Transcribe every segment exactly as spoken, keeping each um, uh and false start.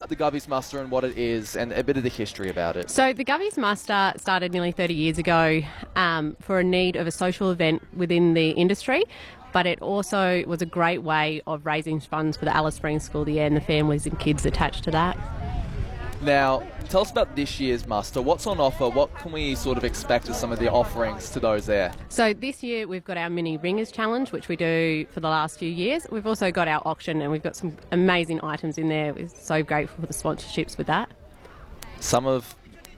about the Govies Muster and what it is and a bit of the history about it. So the Govies Muster started nearly thirty years ago um, for a need of a social event within the industry, but it also was a great way of raising funds for the Alice Springs School of the Air and the families and kids attached to that. Now, tell us about this year's muster. What's on offer? What can we sort of expect as some of the offerings to those there? So this year we've got our Mini Ringers Challenge, which we do for the last few years. We've also got our auction, and we've got some amazing items in there. We're so grateful for the sponsorships with that. Some of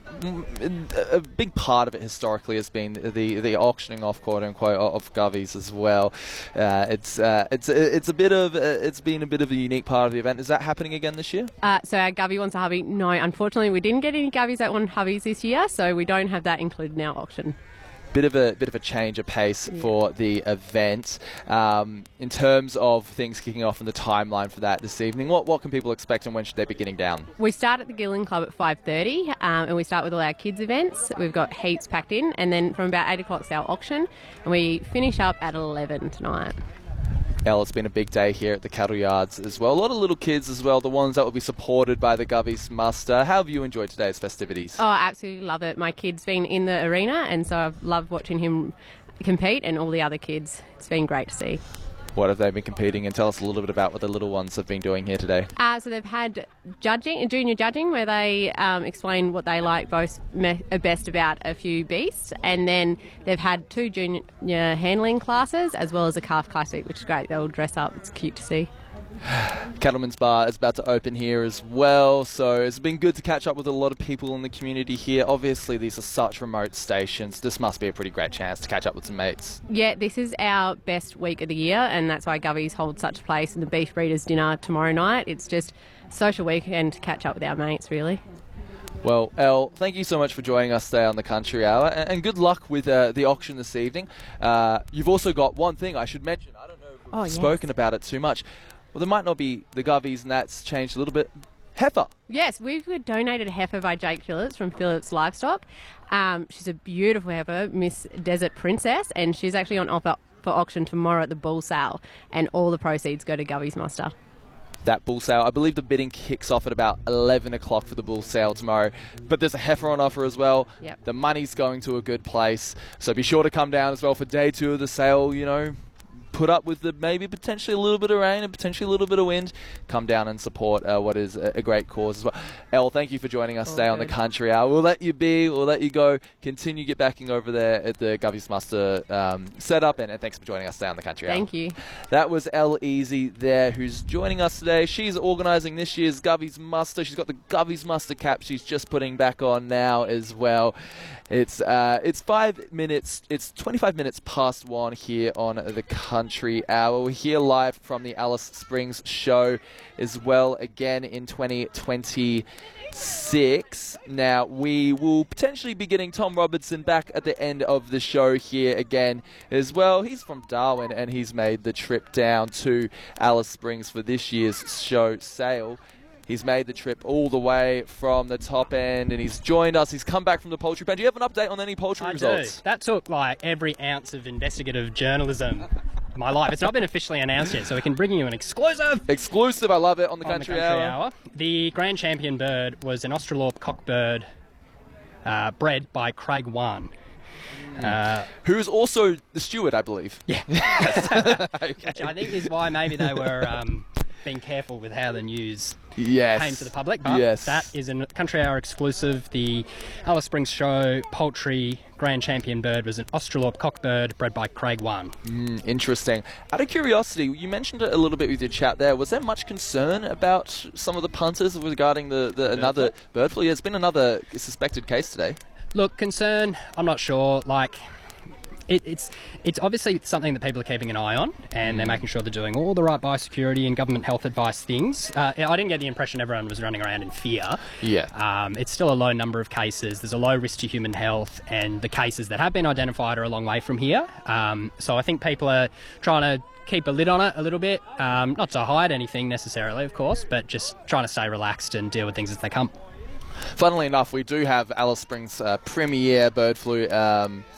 a big part of it historically has been the the auctioning off, quote unquote, of Govies as well. Uh, it's uh, it's it's a bit of uh, it's been a bit of a unique part of the event. Is that happening again this year? Uh, so our Govie wants a hubby. No, unfortunately, we didn't get any Govies that want hubbies this year, so we don't have that included in our auction. Bit of a bit of a change of pace yeah. for the event. Um, in terms of things kicking off and the timeline for that this evening, what what can people expect and when should they be getting down? We start at the Gillen Club at five thirty, um, and we start with all our kids events. We've got heaps packed in, and then from about eight o'clock is our auction, and we finish up at eleven tonight. Elle, it's been a big day here at the Cattle Yards as well. A lot of little kids as well, the ones that will be supported by the Govies Muster. How have you enjoyed today's festivities? Oh, I absolutely love it. My kid's been in the arena, and so I've loved watching him compete and all the other kids. It's been great to see. What have they been competing in? Tell us a little bit about what the little ones have been doing here today. Uh, so they've had judging, junior judging, where they um, explain what they like most me- best about a few beasts, and then they've had two junior handling classes as well as a calf classic, which is great. They'll dress up. It's cute to see. Cattleman's Bar is about to open here as well, so it's been good to catch up with a lot of people in the community here. Obviously, these are such remote stations. This must be a pretty great chance to catch up with some mates. Yeah, this is our best week of the year, and that's why Govies hold such a place in the Beef Breeders' dinner tomorrow night. It's just a social weekend to catch up with our mates, really. Well, Elle, thank you so much for joining us today on the Country Hour, and, and good luck with uh, the auction this evening. Uh, you've also got one thing I should mention. I don't know if we've oh, yes. spoken about it too much. Well, there might not be the Govies, and that's changed a little bit. Heifer. Yes, we've donated a heifer by Jake Phillips from Phillips Livestock. Um, she's a beautiful heifer, Miss Desert Princess, and she's actually on offer for auction tomorrow at the bull sale, and all the proceeds go to Govies Muster. That bull sale, I believe the bidding kicks off at about eleven o'clock for the bull sale tomorrow, but there's a heifer on offer as well. Yep. The money's going to a good place, so be sure to come down as well for day two of the sale, you know. Put up with the maybe potentially a little bit of rain and potentially a little bit of wind. Come down and support uh, what is a, a great cause as well. Elle, thank you for joining us All today good. on the Country Hour. We'll let you be. We'll let you go. Continue get backing over there at the Govies Muster um, setup, and, and thanks for joining us today on the Country Hour. Thank you. That was Elle Easy there, who's joining us today. She's organising this year's Govies Muster. She's got the Govies Muster cap she's just putting back on now as well. It's uh, it's five minutes. It's twenty-five minutes past one here on the Country Hour. We're here live from the Alice Springs show as well again in twenty twenty-six. Now we will potentially be getting Tom Robertson back at the end of the show here again as well. He's from Darwin and he's made the trip down to Alice Springs for this year's show sale. He's made the trip all the way from the top end, and he's joined us. He's come back from the poultry pen. Do you have an update on any poultry I results? Do. That took like every ounce of investigative journalism of my life. It's not been officially announced yet, so we can bring you an exclusive. Exclusive, I love it, on the on Country, the country Hour. Hour. The grand champion bird was an Australorp cockbird uh, bred by Craig Wan. Uh, Who's also the steward, I believe. Yeah. Okay. Which I think is why maybe they were um, being careful with how the news Yes. came to the public. But Yes. that is a Country Hour exclusive. The Alice Springs Show poultry grand champion bird was an Australorp cockbird bred by Craig Wan. Mm, interesting. Out of curiosity, you mentioned it a little bit with your chat there. Was there much concern about some of the punters regarding the, the another flu? bird flu? Yeah, it's been another suspected case today. Look, concern, I'm not sure. Like, it, it's it's obviously something that people are keeping an eye on, and they're making sure they're doing all the right biosecurity and government health advice things. Uh, I didn't get the impression everyone was running around in fear. Yeah. Um, it's still a low number of cases. There's a low risk to human health, and the cases that have been identified are a long way from here. Um, so I think people are trying to keep a lid on it a little bit, um, not to hide anything necessarily, of course, but just trying to stay relaxed and deal with things as they come. Funnily enough, we do have Alice Springs' uh, premier bird flu um,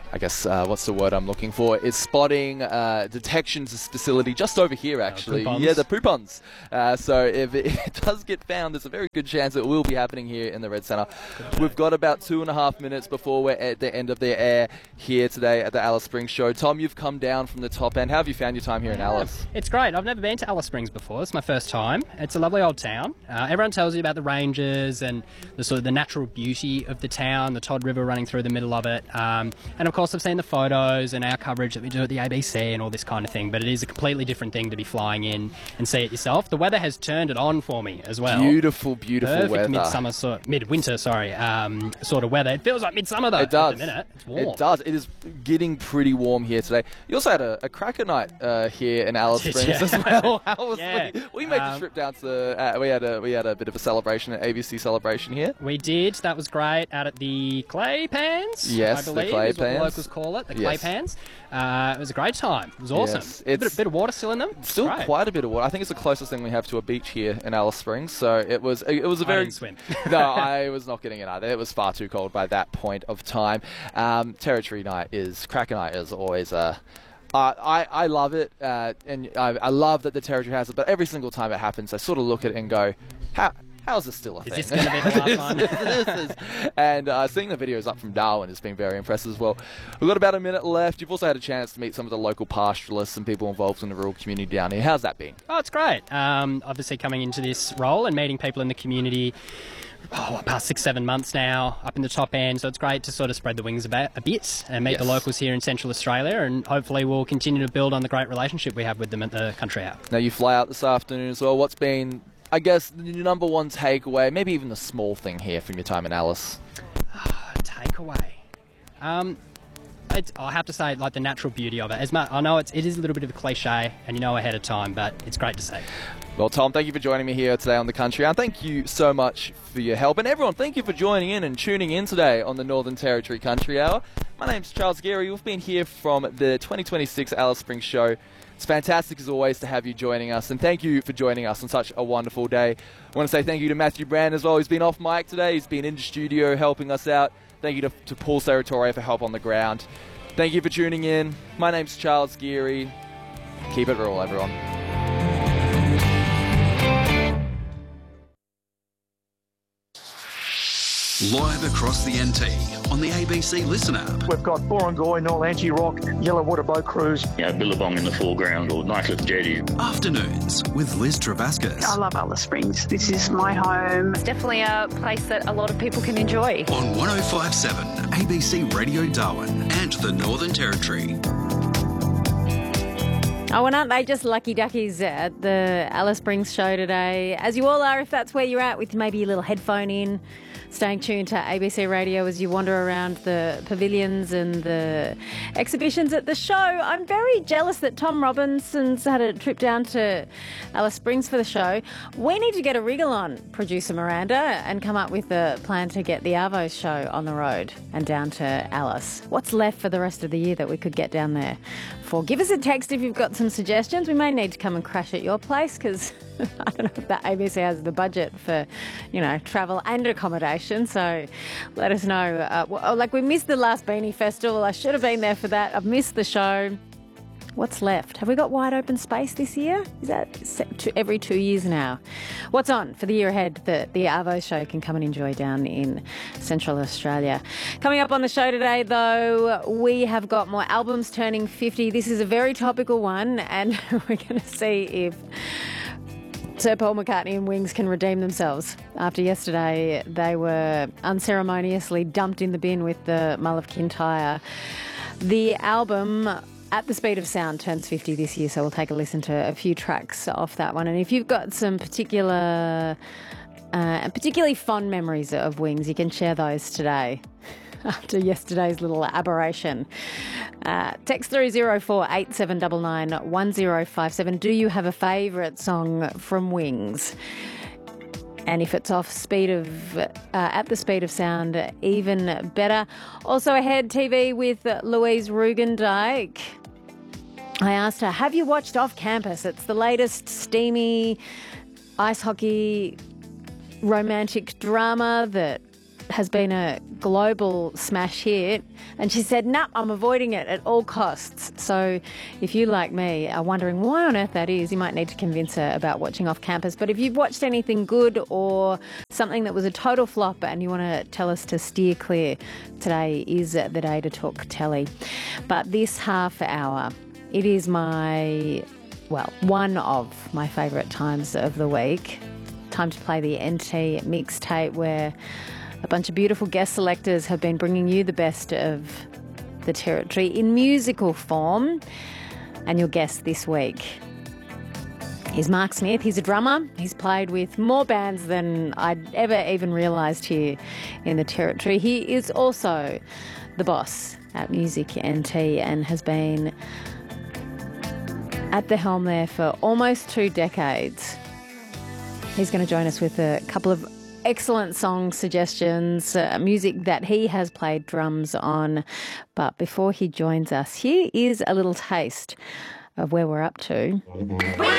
I guess, uh, what's the word I'm looking for? It's spotting uh, detections facility just over here, actually. Uh, yeah, the Poupons. Uh, so if it, if it does get found, there's a very good chance it will be happening here in the Red Centre. We've got about two and a half minutes before we're at the end of the air here today at the Alice Springs show. Tom, you've come down from the top end. How have you found your time here in Alice? It's great. I've never been to Alice Springs before. It's my first time. It's a lovely old town. Uh, everyone tells you about the ranges and the sort of the natural beauty of the town, the Todd River running through the middle of it. Um, and of course, I've seen the photos and our coverage that we do at the A B C and all this kind of thing, but it is a completely different thing to be flying in and see it yourself. The weather has turned it on for me as well. Beautiful, beautiful Perfect weather. midsummer, sort, midwinter, sorry, um, sort of weather. It feels like midsummer though. It does. At the minute. It's warm. It does. It is getting pretty warm here today. You also had a, a cracker night uh, here in Alice Springs Yeah. as well. How was Yeah. we, we made Um, the trip down to. Uh, we had a we had a bit of a celebration, an A B C celebration here. We did. That was great. Out at the Clay Pans. Yes, I the believe Clay is what Pans. the locals call it. The Clay Yes. Pans. Uh, it was a great time. It was awesome. Yes, a bit, it's- bit of water still in them. Still Great. quite a bit of water. I think it's the closest thing we have to a beach here in Alice Springs. So it was it was a I very didn't swim. no, I was not getting it either. It was far too cold by that point of time. Um, Territory night is Cracker night is always a. Uh, I, I love it, uh, and I, I love that the Territory has it, but every single time it happens, I sort of look at it and go, how how is this still a Is thing? this going to be the last one? This is- and uh, seeing the videos up from Darwin has been very impressive as well. We've got about a minute left. You've also had a chance to meet some of the local pastoralists and people involved in the rural community down here. How's that been? Oh, it's great. Um, obviously, coming into this role and meeting people in the community. Oh, what, past six, seven months now, up in the top end. So it's great to sort of spread the wings about a bit and meet Yes. the locals here in Central Australia, and hopefully we'll continue to build on the great relationship we have with them at the Country Out. Now you fly out this afternoon as well. What's been, I guess, the number one takeaway, maybe even the small thing here from your time in Alice? Takeaway. Um, it's, I have to say, like the natural beauty of it. As much, I know it's, it is a little bit of a cliche, and you know ahead of time, but it's great to see. Well, Tom, thank you for joining me here today on the Country Hour. Thank you so much for your help. And everyone, thank you for joining in and tuning in today on the Northern Territory Country Hour. My name's Charles Geary. We've been here from the twenty twenty-six Alice Springs show. It's fantastic, as always, to have you joining us. And thank you for joining us on such a wonderful day. I want to say thank you to Matthew Brand as well. He's been off mic today. He's been in the studio helping us out. Thank you to, to Paul Serratore for help on the ground. Thank you for tuning in. My name's Charles Geary. Keep it real, everyone. Live across the N T on the A B C Listen app. We've got Borongoy, Norlanchi Rock, Yellowwater Boat Cruise. You know, Billabong in the foreground or Nycliffe Jetty. Afternoons with Liz Travascus I love Alice Springs. This is my home. It's definitely a place that a lot of people can enjoy. on one oh five point seven A B C Radio Darwin and the Northern Territory. Oh, and aren't they just lucky duckies at the Alice Springs show today? As you all are, if that's where you're at, with maybe a little headphone in, staying tuned to A B C Radio as you wander around the pavilions and the exhibitions at the show. I'm very jealous that Tom Robinson's had a trip down to Alice Springs for the show. We need to get a wriggle on, producer Miranda, and come up with a plan to get the Arvos show on the road and down to Alice. What's left for the rest of the year that we could get down there for? Give us a text if you've got some suggestions. We may need to come and crash at your place because I don't know if that A B C has the budget for, you know, travel and accommodation. So let us know. Uh, well, like, we missed the last Beanie Festival. I should have been there for that. I've missed the show. What's left? Have we got wide open space this year? Is that set to every two years now? What's on for the year ahead that the Arvo show can come and enjoy down in Central Australia? Coming up on the show today, though, we have got more albums turning fifty. This is a very topical one, and we're going to see if Sir Paul McCartney and Wings can redeem themselves. After yesterday, they were unceremoniously dumped in the bin with the Mull of Kintyre. The album At the Speed of Sound turns fifty this year, so we'll take a listen to a few tracks off that one. And if you've got some particular, uh, particularly fond memories of Wings, you can share those today after yesterday's little aberration. Uh, text three oh four, eight seven nine nine, one oh five seven. Do you have a favourite song from Wings? And if it's off speed of, uh, At the Speed of Sound, even better. Also ahead, T V with Louise Rugendijk. I asked her, have you watched Off Campus? It's the latest steamy ice hockey romantic drama that has been a global smash hit, and she said, nah, I'm avoiding it at all costs. So if you, like me, are wondering why on earth that is, you might need to convince her about watching Off Campus. But if you've watched anything good or something that was a total flop and you want to tell us to steer clear, today is the day to talk telly. But this half hour, it is my, well, one of my favourite times of the week. Time to play the N T mixtape, where a bunch of beautiful guest selectors have been bringing you the best of the Territory in musical form. And your guest this week is Mark Smith. He's a drummer. He's played with more bands than I'd ever even realised here in the Territory. He is also the boss at Music N T and has been at the helm there for almost two decades. He's going to join us with a couple of excellent song suggestions, uh, music that he has played drums on. But before he joins us, here is a little taste of where we're up to.